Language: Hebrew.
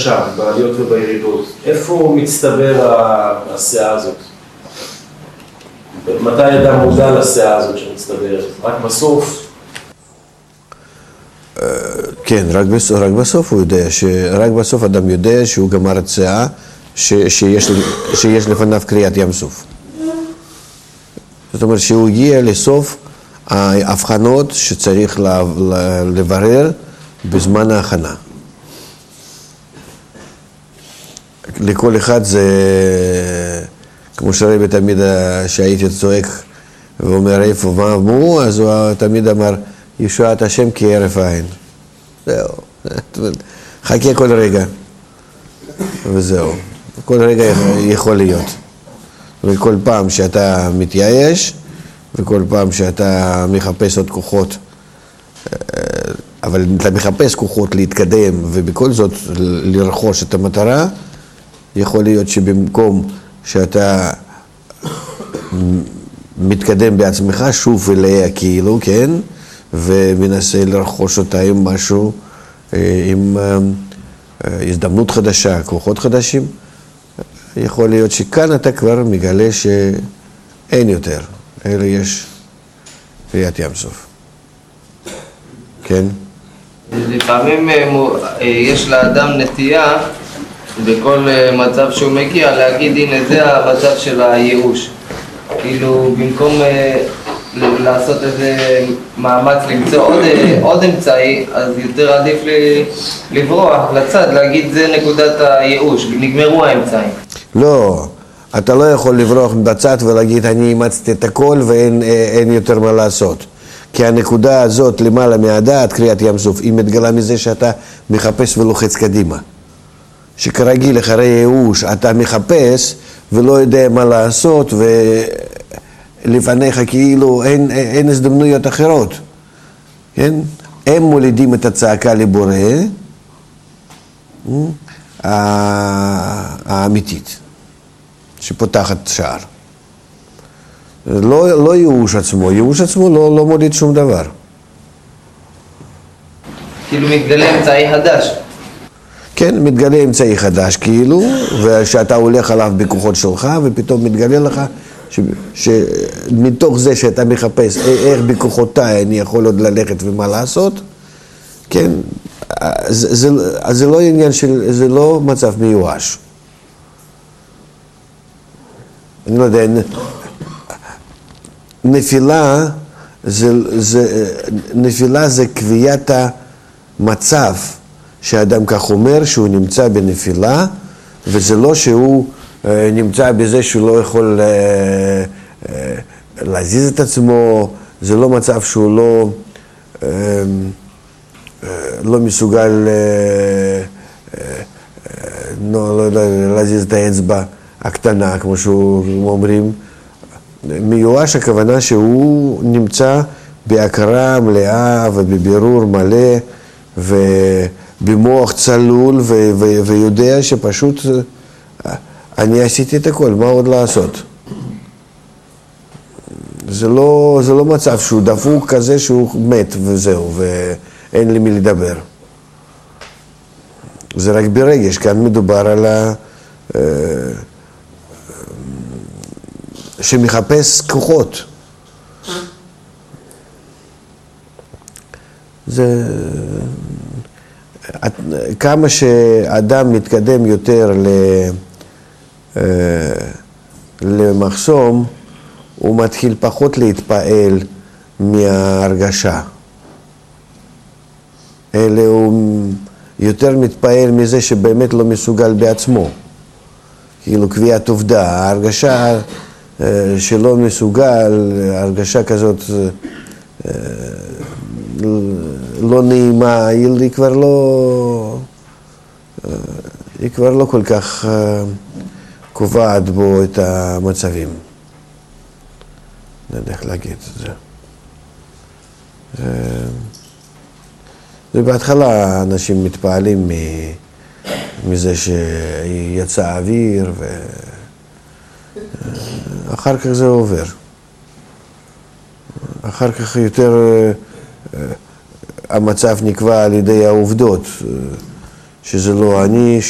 שם, בעליות ובירידות, איפה מצטבר הסאה הזאת? מתי אדם מודע לסאה הזאת שמצטברת? רק בסוף? כן, רק בסוף הוא יודע, רק בסוף אדם יודע שהוא גמר את סאה, שיש לפניו קריאת ים סוף. זאת אומרת שהוא הגיע לסוף ההבחנות שצריך לברר בזמן ההכנה. לכל אחד זה, כמו שרבי תמיד שהייתי צועק ואומר איפה מה אמרו, אז הוא תמיד אמר ישועת השם כהרף עין. זהו, חכה כל רגע וזהו, כל רגע יכול להיות. וכל פעם שאתה מתייאש וכל פעם שאתה מחפש עוד כוחות, אבל אתה מחפש כוחות להתקדם ובכל זאת לרכוש את המטרה, יכול להיות שבמקום שאתה מתקדם בעצמך שוב אליה כאילו, כן? ומנסה לרכוש אותה עם משהו, עם הזדמנות חדשה, כוחות חדשים, יכול להיות שכאן אתה כבר מגלה שאין יותר, אלא יש קריאת ים סוף. כן? לפעמים יש לאדם נטייה בכל מצב שהוא מגיע להגיד הנה זה המצב של הייאוש. כאילו במקום לעשות איזה מאמץ למצוא עוד אמצעי, אז יותר עדיף לברוח לצד, להגיד זה נקודת הייאוש, נגמרו האמצעים. לא, אתה לא יכול לברוח בצד ולהגיד אני אימצתי את הכל ואין יותר מה לעשות. כי הנקודה הזאת למעלה מהדעת, קריאת ים סוף, היא מתגלה מזה שאתה מחפש ולוחץ קדימה. שכרגיל אחרי ייאוש אתה מחפש ולא יודע מה לעשות ולפניך כאילו אין הזדמנויות אחרות. כן? הם מולידים את הצעקה לבורא האמיתית שפותחת שער. לא ייאוש עצמו, ייאוש עצמו לא מוליד שום דבר. כאילו מתגלה אמצעי חדש. כן, מתגלה אמצעי חדש כאילו, ושאתה הולך עליו בכוחות שלך, ופתאום מתגלה לך שמתוך זה שאתה מחפש איך בכוחותיי אני יכול עוד ללכת ומה לעשות, כן, זה לא עניין של, זה לא מצב מיואש. אני לא יודע, נפילה זה קביעת המצב שהאדם כך אומר שהוא נמצא בנפילה, וזה לא שהוא נמצא בזה שהוא לא יכול להזיז את עצמו, זה לא מצב שהוא לא מסוגל לא להזיז את האצבע הקטנה, כמו שאומרים. מיואש הכוונה שהוא נמצא בהכרה מלאה ובבירור מלא ובמוח צלול ויודע שפשוט אני עשיתי את הכל, מה עוד לעשות? זה לא מצב שהוא דפוק כזה שהוא מת וזהו ואין לי מי לדבר. זה רק ברגש, כאן מדובר על שמחפש כוחות. זה כמה שאדם מתקדם יותר למחסום, הוא מתחיל פחות להתפעל מההרגשה. אלא הוא יותר מתפעל מזה שבאמת לא מסוגל בעצמו. כאילו קביעת עובדה, ההרגשה שלא מסוגל, הרגשה כזאת לא נעימה, היא כבר לא כל כך קובעת בו את המצבים. לא יודע איך להגיד את זה. ובהתחלה אנשים מתפעלים מזה שיצא אוויר אחר כך זה עובר. אחר כך יותר המצב נקבע על ידי העובדות, שזה לא אני,